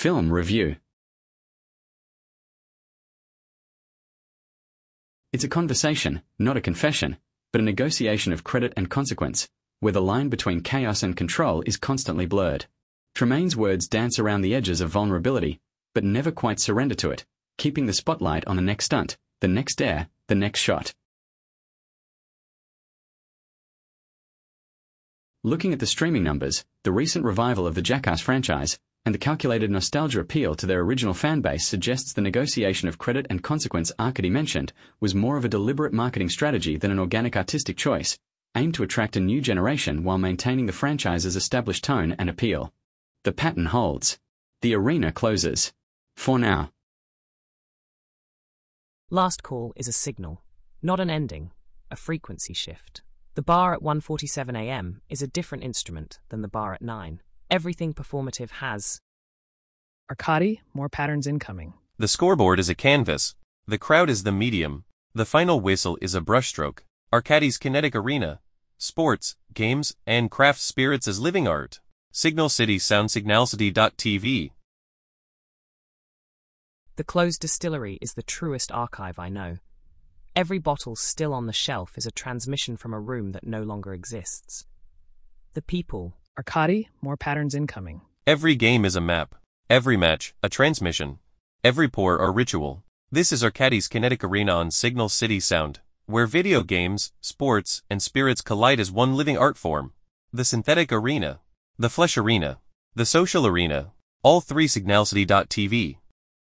Film review. It's a conversation, not a confession, but a negotiation of credit and consequence, where the line between chaos and control is constantly blurred. Tremaine's words dance around the edges of vulnerability, but never quite surrender to it, keeping the spotlight on the next stunt, the next dare, the next shot. Looking at the streaming numbers, the recent revival of the Jackass franchise, and the calculated nostalgia appeal to their original fanbase suggests the negotiation of credit and consequence Arkady mentioned was more of a deliberate marketing strategy than an organic artistic choice, aimed to attract a new generation while maintaining the franchise's established tone and appeal. The pattern holds. The arena closes. For now. Last Call is a signal, not an ending, a frequency shift. The bar at 1:47 a.m. is a different instrument than the bar at 9. Everything performative has. Arkady, more patterns incoming. The scoreboard is a canvas. The crowd is the medium. The final whistle is a brushstroke. Arkady's kinetic arena. Sports, games, and craft spirits as living art. Signal City Sound Signalcity.tv. The closed distillery is the truest archive I know. Every bottle still on the shelf is a transmission from a room that no longer exists. The people. Arkady, more patterns incoming. Every game is a map. Every match, a transmission. Every pour a ritual. This is Arkady's kinetic arena on Signal City Sound, where video games, sports, and spirits collide as one living art form. The synthetic arena. The flesh arena. The social arena. All three Signalcity.tv.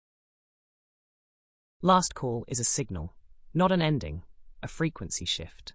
Last Call is a signal, not an ending, a frequency shift.